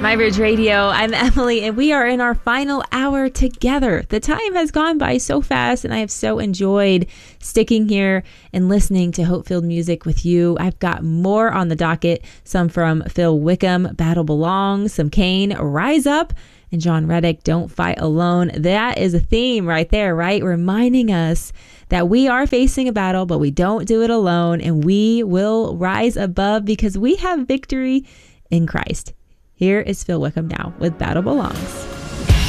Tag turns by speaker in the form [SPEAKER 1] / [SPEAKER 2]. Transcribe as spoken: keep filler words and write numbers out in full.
[SPEAKER 1] My Bridge Radio. I'm Emily, and we are in our final hour together. The time has gone by so fast, and I have so enjoyed sticking here and listening to hope-filled music with you. I've got more on the docket, some from Phil Wickham, Battle Belongs, some Kane, Rise Up, and John Reddick, Don't Fight Alone. That is a theme right there, right? Reminding us that we are facing a battle, but we don't do it alone, and we will rise above because we have victory in Christ. Here is Phil Wickham now with Battle Belongs.